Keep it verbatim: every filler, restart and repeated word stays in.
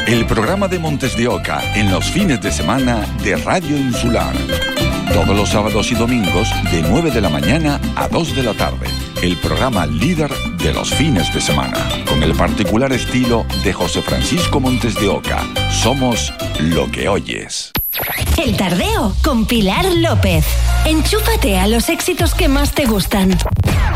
el programa de Montes de Oca en los fines de semana de Radio Insular. Todos los sábados y domingos de nueve de la mañana a dos de la tarde. El programa líder de los fines de semana. Con el particular estilo de José Francisco Montes de Oca. Somos lo que oyes. El Tardeo con Pilar López. Enchúfate a los éxitos que más te gustan.